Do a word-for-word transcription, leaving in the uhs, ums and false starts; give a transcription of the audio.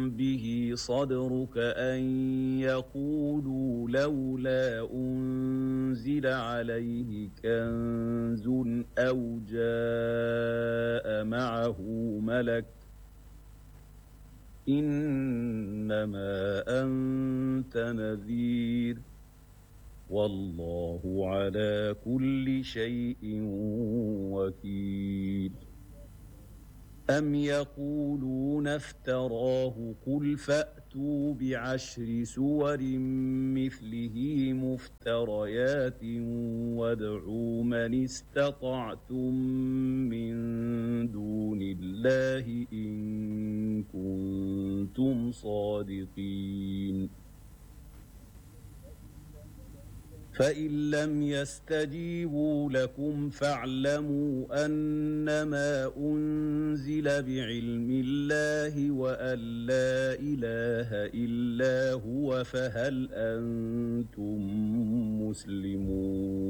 به صدرك أن يقولوا لولا أنزل عليه كنز أو جاء معه ملك إنما أنت نذير والله على كل شيء وكيل أم يقولون افتراه قل فأتوا بعشر سور مثله مفتريات وادعوا من استطعتم من دون الله إن كنتم صادقين فإن لم يستجيبوا لكم فاعلموا أنما أنزل بعلم الله وأن لا إله إلا هو فهل أنتم مسلمون